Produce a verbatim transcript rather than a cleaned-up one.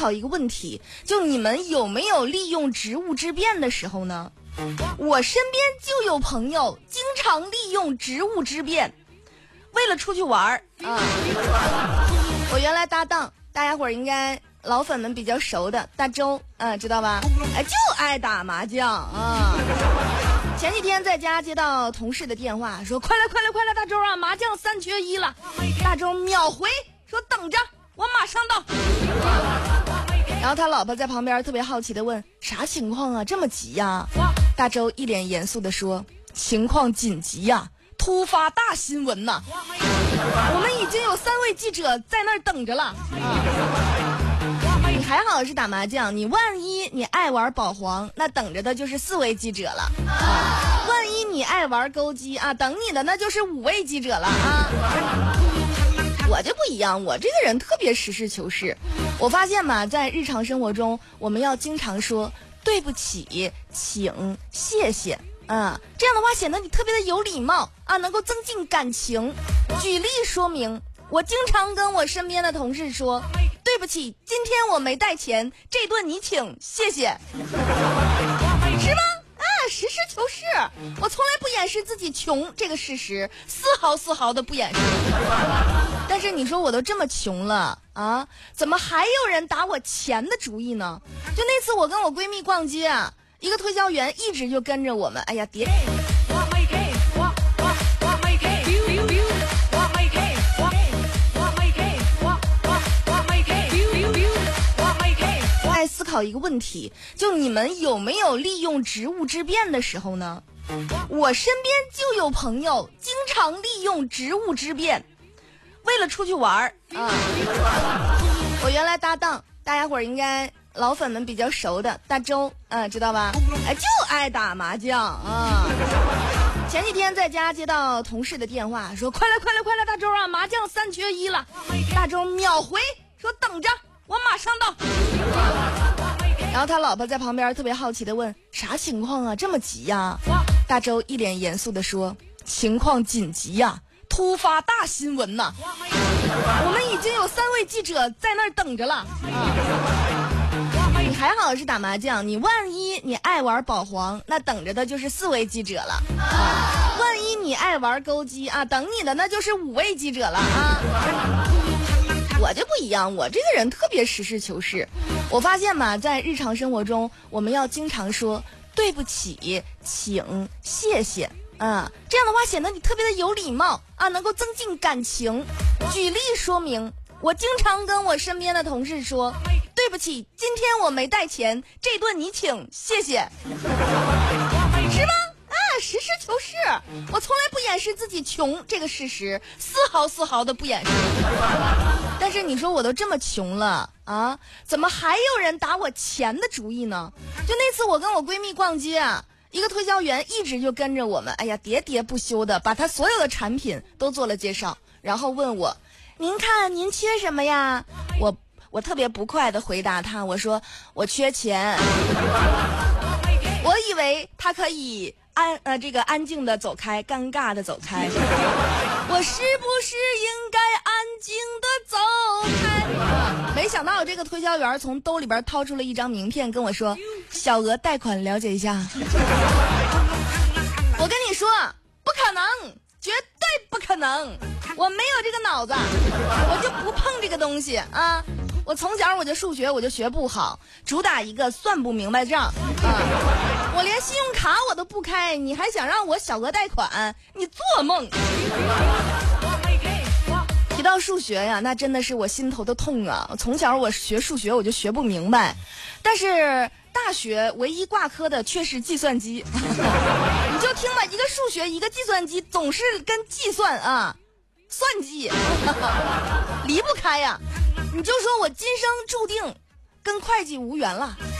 考一个问题，就你们有没有利用职务之便的时候呢？我身边就有朋友经常利用职务之便，为了出去玩啊。我原来搭档，大家伙儿应该老粉们比较熟的大周，嗯，知道吧？哎，就爱打麻将啊。前几天在家接到同事的电话，说快来快来快来，大周啊，麻将三缺一了。大周秒回说等着，我马上到。然后他老婆在旁边特别好奇的问，啥情况啊，这么急呀？大周一脸严肃的说，情况紧急呀，突发大新闻呐，我们已经有三位记者在那儿等着了啊。你还好是打麻将，你万一你爱玩保皇，那等着的就是四位记者了啊。万一你爱玩勾机啊，等你的那就是五位记者了啊。我就不一样，我这个人特别实事求是。我发现嘛，在日常生活中，我们要经常说对不起、请、谢谢啊，这样的话显得你特别的有礼貌啊，能够增进感情。举例说明，我经常跟我身边的同事说，对不起，今天我没带钱，这顿你请，谢谢，是吗？啊，实事求是，我从来不掩饰自己穷这个事实，丝毫丝毫的不掩饰。但是你说我都这么穷了啊，怎么还有人打我钱的主意呢？就那次我跟我闺蜜逛街啊，一个推销员一直就跟着我们，哎呀别爱思考一个问题，就你们有没有利用职务之便的时候呢？我身边就有朋友经常利用职务之便，为了出去玩啊。我原来搭档，大家伙儿应该老粉们比较熟的大周，嗯，知道吧？哎，就爱打麻将啊。前几天在家接到同事的电话，说快来快来快来，大周啊，麻将三缺一了。大周秒回说等着，我马上到。然后他老婆在旁边特别好奇的问，啥情况啊，这么急呀？大周一脸严肃的说，情况紧急呀，突发大新闻呐，我们已经有三位记者在那儿等着了啊。你还好是打麻将，你万一你爱玩保皇，那等着的就是四位记者了啊。万一你爱玩勾机啊，等你的那就是五位记者了啊。我就不一样，我这个人特别实事求是。我发现嘛，在日常生活中，我们要经常说对不起、请、谢谢啊，这样的话显得你特别的有礼貌啊，能够增进感情。举例说明，我经常跟我身边的同事说，对不起，今天我没带钱，这顿你请，谢谢，是吗？啊，实事求是，我从来不掩饰自己穷这个事实，丝毫丝毫的不掩饰。但是你说我都这么穷了啊，怎么还有人打我钱的主意呢？就那次我跟我闺蜜逛街啊，一个推销员一直就跟着我们，哎呀喋喋不休的把他所有的产品都做了介绍，然后问我，您看您缺什么呀？我我特别不快的回答他，我说我缺钱。我以为他可以安呃这个安静的走开，尴尬的走开。我是不是应该安静的走开？没想到这个推销员从兜里边掏出了一张名片，跟我说小额贷款了解一下。我跟你说不可能，绝对不可能，我没有这个脑子，我就不碰这个东西啊。我从小我就数学我就学不好，主打一个算不明白账啊！我连信用卡我都不开，你还想让我小额贷款？你做梦！提到数学呀，那真的是我心头的痛啊！从小我学数学我就学不明白，但是大学唯一挂科的却是计算机。你就听吧，一个数学一个计算机总是跟计算啊算计离不开呀。你就说我今生注定跟会计无缘了。